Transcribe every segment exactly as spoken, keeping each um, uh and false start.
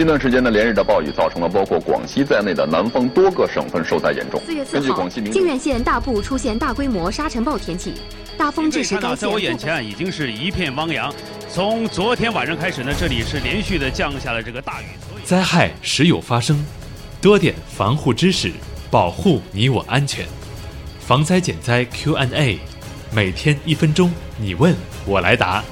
近段时间呢，连日的暴雨造成了包括广西在内的南方多个省份受灾严重。 四月四号，靖远县大部出现大规模沙尘暴天气，大风致使该县。 在我眼前已经是一片汪洋。从昨天晚上开始呢，这里是连续的降下了这个大雨。 灾害时有发生，多点防护知识，保护你我安全。防灾减灾 Q and A， 每天一分钟，你问我来答。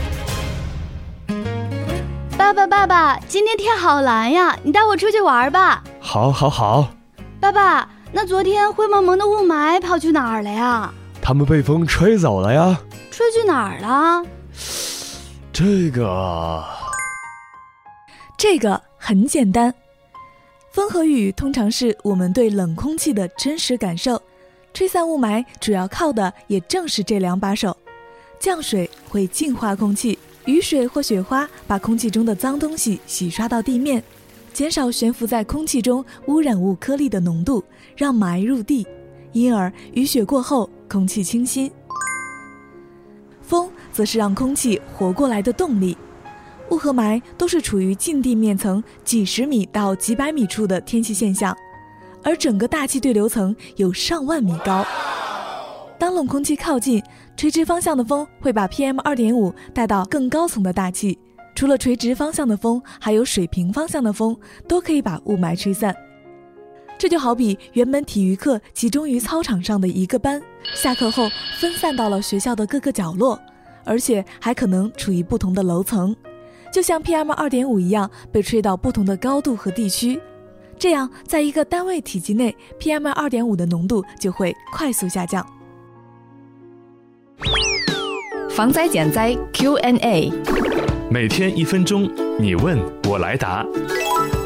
爸爸爸爸，今天天好蓝呀，你带我出去玩吧。 好好好。 爸爸，那昨天灰蒙蒙的雾霾跑去哪儿了呀？ 它们被风吹走了呀。 吹去哪儿了？ 这个这个很简单，风和雨通常是我们对冷空气的真实感受，吹散雾霾主要靠的也正是这两把手。降水会净化空气，雨水或雪花把空气中的脏东西洗刷到地面，减少悬浮在空气中污染物颗粒的浓度，让霾入地，因而雨雪过后空气清新。风则是让空气活过来的动力。雾和霾都是处于近地面层几十米到几百米处的天气现象，而整个大气对流层有上万米高。当冷空气靠近，垂直方向的风会把 P M 二点五 带到更高层的大气，除了垂直方向的风，还有水平方向的风都可以把雾霾吹散。这就好比原本体育课集中于操场上的一个班，下课后分散到了学校的各个角落，而且还可能处于不同的楼层，就像 P M 二点五 一样被吹到不同的高度和地区。这样在一个单位体积内 P M 二点五 的浓度就会快速下降。 防灾减灾 Q and A， 每天一分钟，你问我来答。